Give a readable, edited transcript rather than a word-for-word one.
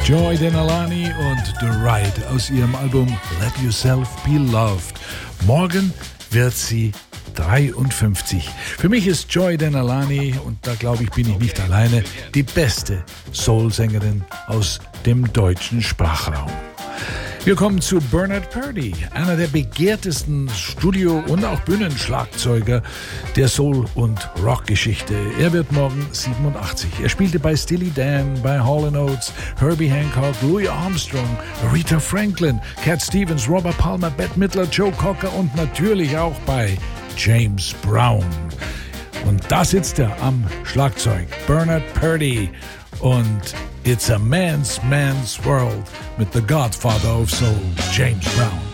Joy Denalani und The Ride aus ihrem Album Let Yourself Be Loved. Morgen wird sie 53. Für mich ist Joy Denalani, und da glaube ich, bin ich nicht alleine, die beste Soul-Sängerin aus dem deutschen Sprachraum. Wir kommen zu Bernard Purdie, einer der begehrtesten Studio- und auch Bühnenschlagzeuger der Soul- und Rockgeschichte. Er wird morgen 87. Er spielte bei Steely Dan, bei Hall & Oates, Herbie Hancock, Louis Armstrong, Aretha Franklin, Cat Stevens, Robert Palmer, Bette Midler, Joe Cocker und natürlich auch bei James Brown. Und da sitzt er am Schlagzeug, Bernard Purdie. Und It's a Man's World mit The Godfather of Soul, James Brown.